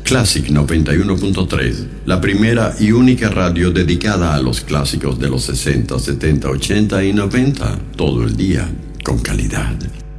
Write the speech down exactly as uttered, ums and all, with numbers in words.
Classic noventa y uno punto tres, la primera y única radio dedicada a los clásicos de los sesenta, setenta, ochenta y noventa, todo el día, con calidad.